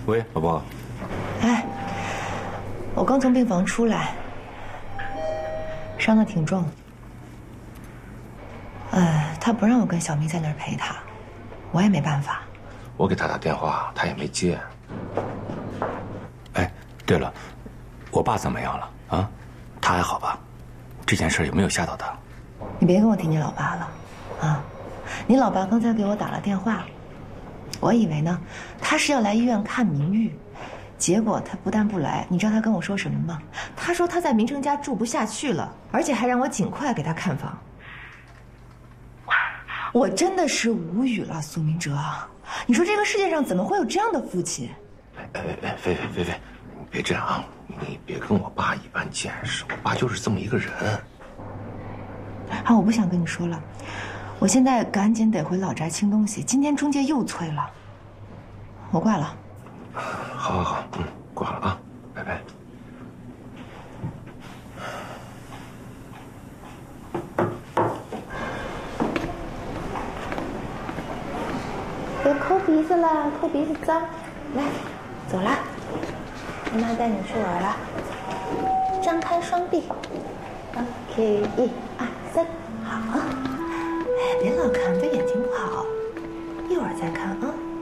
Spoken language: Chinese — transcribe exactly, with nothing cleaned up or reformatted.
喂，老婆。 哎，我刚从病房出来，伤得挺重。呃，他不让我跟小咪在那儿陪他，我也没办法。 我给他打电话，他也没接。哎，对了，我爸怎么样了啊？他还好吧？这件事有没有吓到他？ 你别跟我提你老爸了，啊！你老爸刚才给我打了电话，我以为呢，他是要来医院看明玉，结果他不但不来，你知道他跟我说什么吗？他说他在明成家住不下去了，而且还让我尽快给他看房。我真的是无语了，苏明哲，你说这个世界上怎么会有这样的父亲？ 哎哎哎，菲菲菲菲，你别这样啊！你别跟我爸一般见识，我爸就是这么一个人。 好，我不想跟你说了，我现在赶紧得回老宅清东西，今天中介又催了，我挂了。 好，好，好，嗯，挂了啊，拜拜。 别抠鼻子了，抠鼻子脏。来，走了，妈妈带你去玩了。张开双臂 ，OK， 一二三，好。哎，别老看，对眼睛不好。一会儿再看啊。